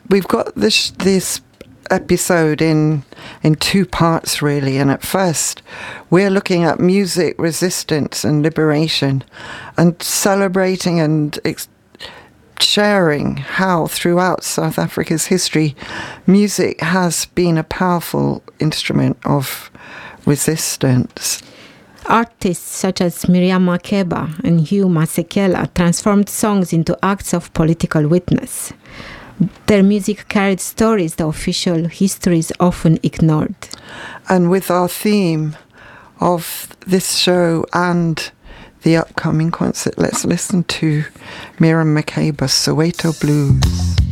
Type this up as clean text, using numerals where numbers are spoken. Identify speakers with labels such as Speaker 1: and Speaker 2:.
Speaker 1: we've got this episode in two parts, really. And at first, we're looking at music, resistance, and liberation, and celebrating and sharing how throughout South Africa's history, music has been a powerful instrument of resistance.
Speaker 2: Artists such as Miriam Makeba and Hugh Masekela transformed songs into acts of political witness. Their music carried stories the official histories often ignored.
Speaker 1: And with our theme of this show and the upcoming concert, let's listen to Miriam Makeba's Soweto Blues.